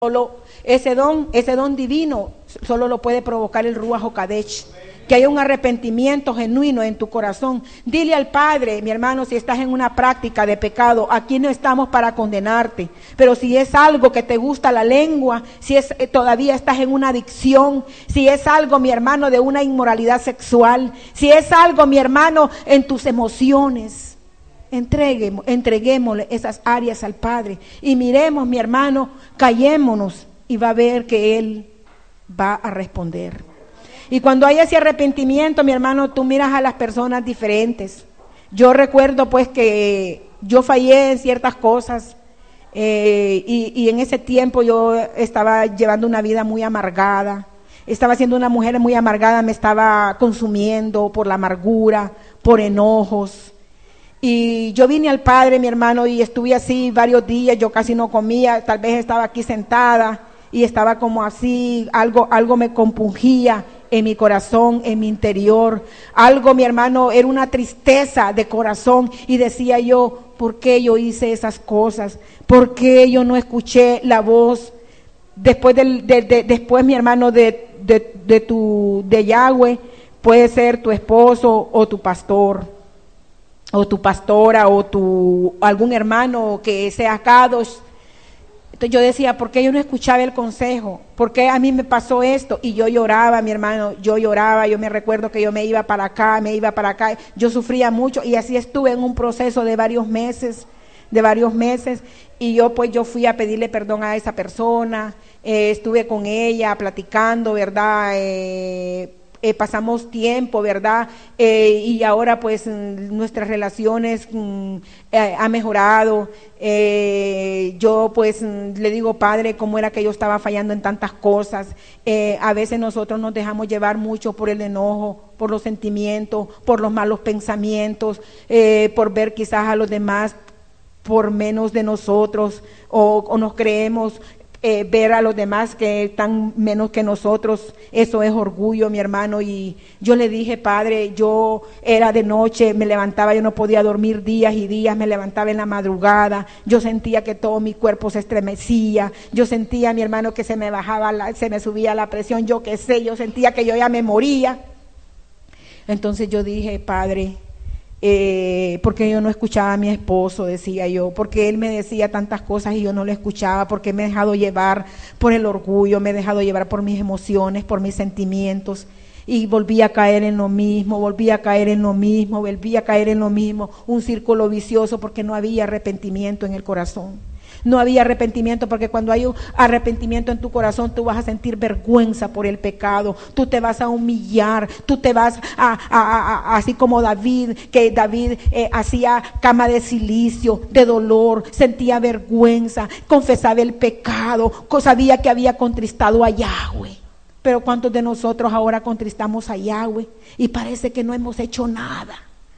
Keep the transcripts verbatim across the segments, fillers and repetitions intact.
Solo ese don, ese don divino, solo lo puede provocar el Ruach HaKodesh. Que haya un arrepentimiento genuino en tu corazón. Dile al Padre, mi hermano, si estás en una práctica de pecado, aquí no estamos para condenarte, pero si es algo que te gusta la lengua, si es eh, todavía estás en una adicción, si es algo, mi hermano, de una inmoralidad sexual, si es algo, mi hermano, en tus emociones, entreguemos, entreguémosle esas áreas al Padre y miremos, mi hermano, callémonos y va a ver que Él va a responder. Y cuando hay ese arrepentimiento, mi hermano, tú miras a las personas diferentes. Yo recuerdo pues que yo fallé en ciertas cosas eh, y, y en ese tiempo yo estaba llevando una vida muy amargada. Estaba siendo una mujer muy amargada, me estaba consumiendo por la amargura, por enojos. Y yo vine al Padre, mi hermano, y estuve así varios días, yo casi no comía, tal vez estaba aquí sentada y estaba como así, algo, algo me compungía en mi corazón, en mi interior. Algo, mi hermano, era una tristeza de corazón y decía yo, ¿por qué yo hice esas cosas? ¿Por qué yo no escuché la voz? Después, del, de, de, después mi hermano, de, de, de, tu, de Yahweh, puede ser tu esposo o tu pastor, o tu pastora, o tu algún hermano que sea Kadosh. Entonces yo decía, ¿por qué yo no escuchaba el consejo? ¿Por qué a mí me pasó esto? Y yo lloraba, mi hermano, yo lloraba, yo me recuerdo que yo me iba para acá, me iba para acá, yo sufría mucho y así estuve en un proceso de varios meses, de varios meses, y yo pues yo fui a pedirle perdón a esa persona, eh, estuve con ella platicando, ¿verdad?, eh, Eh, pasamos tiempo, ¿verdad? Eh, y ahora pues nuestras relaciones mm, eh, ha mejorado. Eh, yo pues le digo, Padre, cómo era que yo estaba fallando en tantas cosas. Eh, a veces nosotros nos dejamos llevar mucho por el enojo, por los sentimientos, por los malos pensamientos, eh, por ver quizás a los demás por menos de nosotros, o, o nos creemos Eh, ver a los demás que están menos que nosotros. Eso es orgullo, mi hermano. Y yo le dije, Padre, yo era de noche, me levantaba, yo no podía dormir días y días, me levantaba en la madrugada, yo sentía que todo mi cuerpo se estremecía, yo sentía, mi hermano, que se me bajaba, la, se me subía la presión, yo qué sé, yo sentía que yo ya me moría. Entonces yo dije, Padre, Eh, porque yo no escuchaba a mi esposo, decía yo, porque él me decía tantas cosas y yo no lo escuchaba, porque me he dejado llevar por el orgullo, me he dejado llevar por mis emociones, por mis sentimientos, y volví a caer en lo mismo, volví a caer en lo mismo, volví a caer en lo mismo, un círculo vicioso, porque no había arrepentimiento en el corazón. No había arrepentimiento, porque cuando hay un arrepentimiento en tu corazón, tú vas a sentir vergüenza por el pecado, tú te vas a humillar, tú te vas a, a, a, a así como David, que David eh, hacía cama de silicio, de dolor, sentía vergüenza, confesaba el pecado, sabía que había contristado a Yahweh. Pero ¿cuántos de nosotros ahora contristamos a Yahweh y parece que no hemos hecho nada?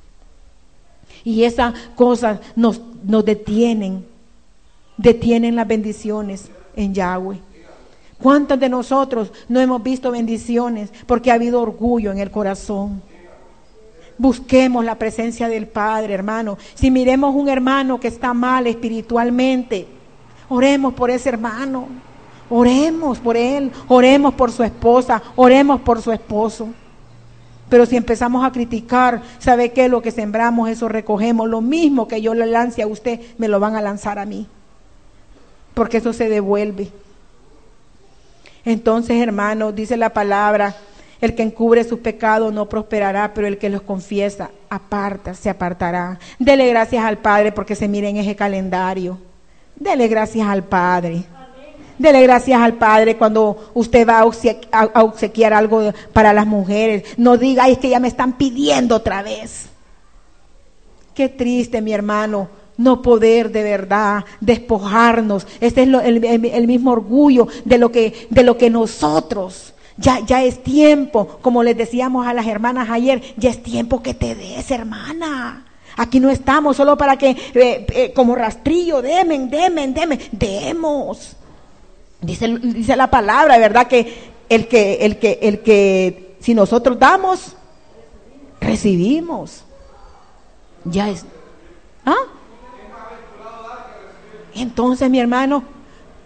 Y esas cosas nos, nos detienen. Detienen las bendiciones en Yahweh. ¿Cuántos de nosotros no hemos visto bendiciones porque ha habido orgullo en el corazón? Busquemos la presencia del Padre, hermano. Si miremos un hermano que está mal espiritualmente, oremos por ese hermano, oremos por él, oremos por su esposa, oremos por su esposo. Pero si empezamos a criticar, ¿sabe qué? Lo que sembramos, eso recogemos. Lo mismo que yo le lance a usted, me lo van a lanzar a mí, porque eso se devuelve. Entonces, hermanos, dice la palabra, el que encubre sus pecados no prosperará, pero el que los confiesa, aparta, se apartará. Dele gracias al Padre porque se mire en ese calendario. Dele gracias al Padre. Dele gracias al Padre cuando usted va a obsequiar, a obsequiar algo para las mujeres. No diga, ay, es que ya me están pidiendo otra vez. Qué triste, mi hermano, no poder de verdad despojarnos. Este es lo, el, el, el mismo orgullo de lo que, de lo que nosotros, ya, ya es tiempo, como les decíamos a las hermanas ayer, ya es tiempo que te des, hermana. Aquí no estamos solo para que, eh, eh, como rastrillo, demen, demen, demen, demos. Dice, dice la palabra, ¿verdad? Que el que, el que, el que, si nosotros damos, recibimos. Ya es, ¿ah? Entonces, mi hermano,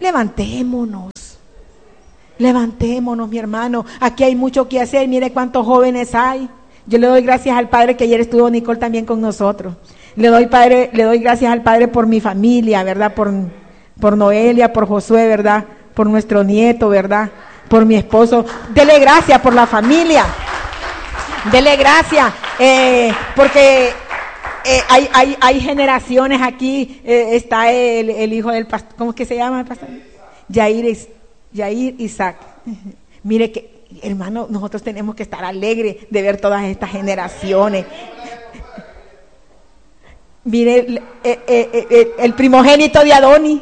Levantémonos. Levantémonos, mi hermano. Aquí hay mucho que hacer. Mire cuántos jóvenes hay. Yo le doy gracias al Padre que ayer estuvo Nicole también con nosotros. Le doy, padre, le doy gracias al Padre por mi familia, ¿verdad? Por, por Noelia, por Josué, ¿verdad? Por nuestro nieto, ¿verdad? Por mi esposo. Dele gracias por la familia. Dele gracias. Eh, porque eh, hay, hay, hay generaciones aquí. Eh, está el, el hijo del pastor. ¿Cómo es que se llama el pastor? Yair, Yair Isaac. Mire que, hermano, nosotros tenemos que estar alegres de ver todas estas generaciones. Mire, eh, eh, eh, eh, el primogénito de Adonis.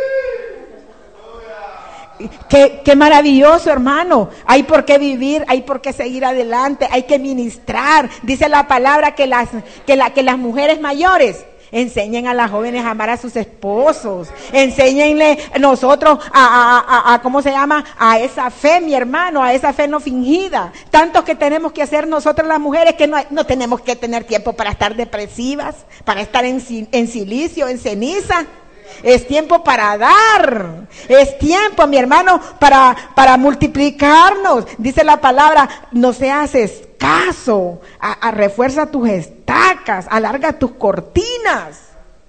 Qué, qué maravilloso, hermano. Hay por qué vivir, hay por qué seguir adelante, hay que ministrar. Dice la palabra que las, que la, que las mujeres mayores enseñen a las jóvenes a amar a sus esposos. Enséñenle nosotros a, a, a, a, ¿cómo se llama? A esa fe, mi hermano, a esa fe no fingida. Tantos que tenemos que hacer nosotras las mujeres que no, no tenemos que tener tiempo para estar depresivas, para estar en, en silicio, en ceniza. Es tiempo para dar, es tiempo, mi hermano, para, para multiplicarnos. Dice la palabra, no seas escaso, a, a refuerza tus estacas, alarga tus cortinas.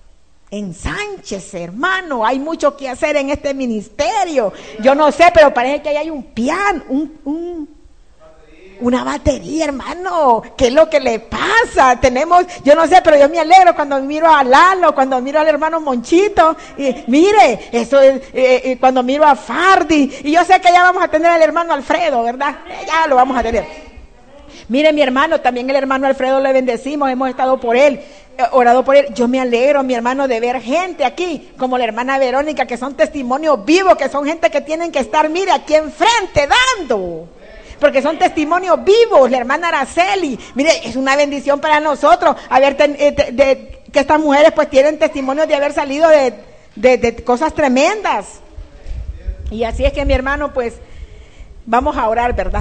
Ensánchese, hermano, hay mucho que hacer en este ministerio. Yo no sé, pero parece que ahí hay un piano, un... un una batería, hermano. ¿Qué es lo que le pasa? Tenemos, yo no sé, pero yo me alegro cuando miro a Lalo, cuando miro al hermano Monchito. Y mire, eso es, eh, eh, cuando miro a Fardi. Y yo sé que ya vamos a tener al hermano Alfredo, ¿verdad? Ya lo vamos a tener. Mire, mi hermano, también el hermano Alfredo le bendecimos, hemos estado por él, eh, orado por él. Yo me alegro, mi hermano, de ver gente aquí, como la hermana Verónica, que son testimonios vivos, que son gente que tienen que estar, mire, aquí enfrente dando. Porque son testimonios vivos, la hermana Araceli. Mire, es una bendición para nosotros haber ten, eh, de, de, que estas mujeres pues tienen testimonios de haber salido de, de, de cosas tremendas. Y así es que, mi hermano, pues vamos a orar, ¿verdad?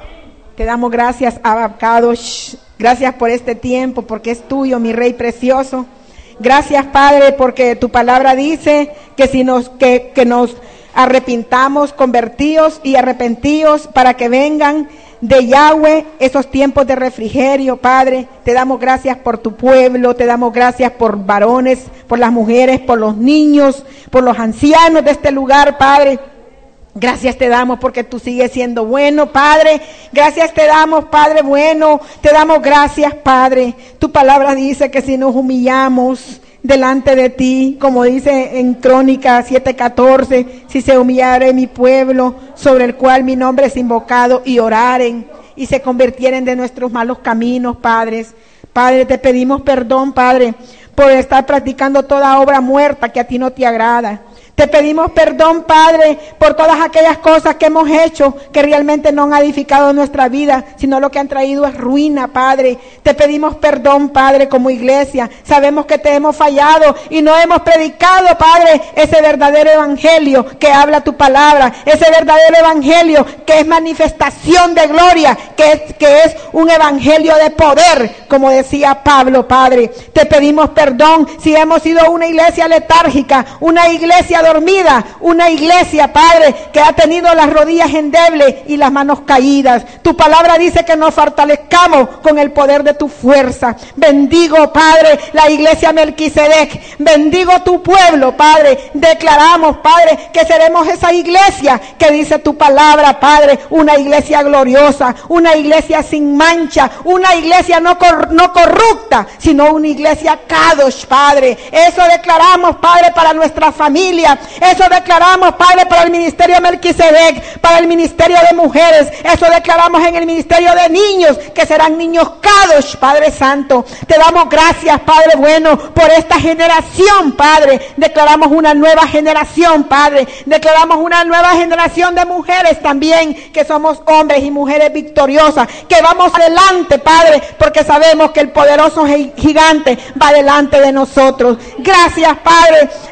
Te damos gracias, Abba Kadosh. Gracias por este tiempo, porque es tuyo, mi Rey precioso. Gracias, Padre, porque tu palabra dice que si nos que, que nos arrepintamos, convertidos y arrepentidos para que vengan de Yahweh esos tiempos de refrigerio, Padre. Te damos gracias por tu pueblo, te damos gracias por varones, por las mujeres, por los niños, por los ancianos de este lugar, Padre. Gracias te damos porque tú sigues siendo bueno, Padre. Gracias te damos, Padre bueno. Te damos gracias, Padre. Tu palabra dice que si nos humillamos delante de ti, como dice en Crónicas siete catorce, si se humillare mi pueblo, sobre el cual mi nombre es invocado, y oraren, y se convirtieren de nuestros malos caminos, Padres. Padre, te pedimos perdón, Padre, por estar practicando toda obra muerta que a ti no te agrada. Te pedimos perdón, Padre, por todas aquellas cosas que hemos hecho que realmente no han edificado nuestra vida, sino lo que han traído es ruina, Padre. Te pedimos perdón, Padre, como iglesia. Sabemos que te hemos fallado y no hemos predicado, Padre, ese verdadero evangelio que habla tu palabra, ese verdadero evangelio que es manifestación de gloria, que es, que es un evangelio de poder, como decía Pablo, Padre. Te pedimos perdón si hemos sido una iglesia letárgica, una iglesia dormida, una iglesia, Padre, que ha tenido las rodillas endebles y las manos caídas. Tu palabra dice que nos fortalezcamos con el poder de tu fuerza. Bendigo, Padre, la iglesia Melquisedec. Bendigo tu pueblo, Padre. Declaramos, Padre, que seremos esa iglesia que dice tu palabra, Padre, una iglesia gloriosa, una iglesia sin mancha, una iglesia no, cor- no corrupta, sino una iglesia Kadosh, Padre. Eso declaramos, Padre, para nuestra familia. Eso declaramos, Padre, para el ministerio Melquisedec, para el ministerio de mujeres. Eso declaramos en el ministerio de niños, que serán niños Kadosh, Padre Santo. Te damos gracias, Padre bueno, por esta generación, Padre. Declaramos una nueva generación, Padre. Declaramos una nueva generación de mujeres también, que somos hombres y mujeres victoriosas, que vamos adelante, Padre, porque sabemos que el poderoso gigante va delante de nosotros. Gracias, Padre.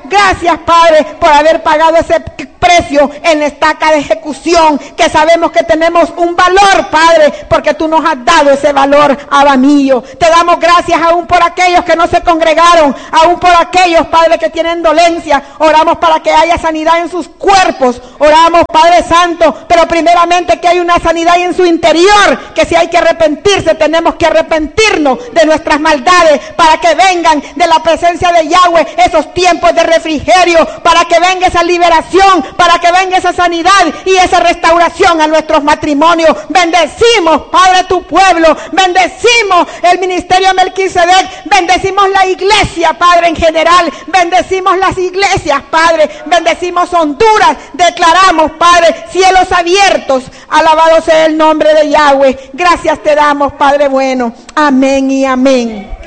Gracias, Padre, por haber pagado ese precio en la estaca de ejecución, que sabemos que tenemos un valor, Padre, porque tú nos has dado ese valor, Abba mío. Te damos gracias aún por aquellos que no se congregaron, aún por aquellos, Padre, que tienen dolencia. Oramos para que haya sanidad en sus cuerpos. Oramos, Padre Santo, pero primeramente que hay una sanidad en su interior, que si hay que arrepentirse, tenemos que arrepentirnos de nuestras maldades, para que vengan de la presencia de Yahweh esos tiempos de refrigerio, para que venga esa liberación, para que venga esa sanidad y esa restauración a nuestros matrimonios. Bendecimos, Padre, tu pueblo, bendecimos el ministerio Melquisedec, bendecimos la iglesia, Padre, en general, bendecimos las iglesias, Padre, bendecimos Honduras, declaramos, Padre, cielos abiertos, alabado sea el nombre de Yahweh. Gracias te damos, Padre bueno, amén y amén.